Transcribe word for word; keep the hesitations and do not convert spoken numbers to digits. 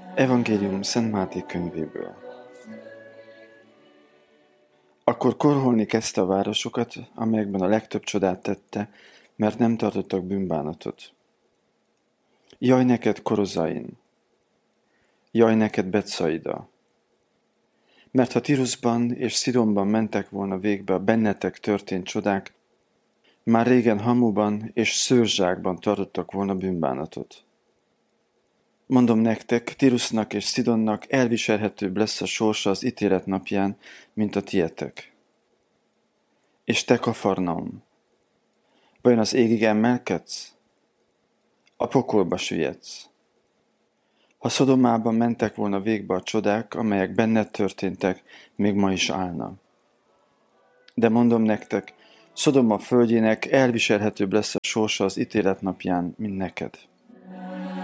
Evangélium Szent Máté könyvéből. Akkor korholni kezdte a városokat, amelyekben a legtöbb csodát tette, mert nem tartottak bűnbánatot. Jaj neked, Korozain! Jaj neked, Betsaida! Mert ha Tiruszban és Szidonban mentek volna végbe a bennetek történt csodák, már régen hamuban és szőrzsákban tartottak volna bűnbánatot. Mondom nektek, Tirusznak és Szidonnak elviselhetőbb lesz a sorsa az ítélet napján, mint a tietek. És te, Kafarnaum, vajon az égig emelkedsz? A pokolba süllyedsz. Ha Szodomában mentek volna végbe a csodák, amelyek benned történtek, még ma is állna. De mondom nektek, Szodoma földjének elviselhetőbb lesz a sorsa az ítélet napján, mint neked.